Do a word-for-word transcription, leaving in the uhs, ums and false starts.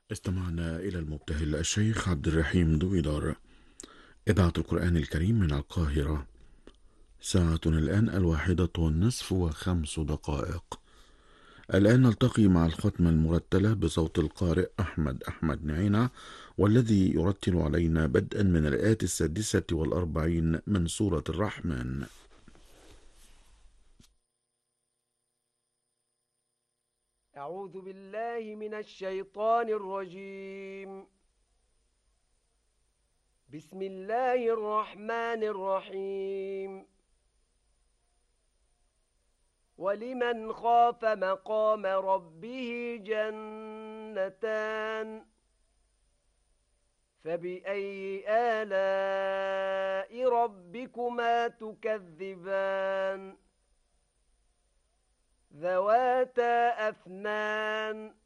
استمعنا إلى المبتهل الشيخ عبد الرحيم دويدار. إذاعة القرآن الكريم من القاهرة. ساعتنا الآن الواحدة والنصف وخمس دقائق. الآن نلتقي مع الختمة المرتلة بصوت القارئ أحمد أحمد نعينة، والذي يرتل علينا بدءا من الآية السادسة والأربعين من سورة الرحمن. أعوذ بالله من الشيطان الرجيم. بسم الله الرحمن الرحيم. ولمن خاف مقام ربه جنتان، فبأي آلاء ربكما تكذبان، ذواتا أفنان،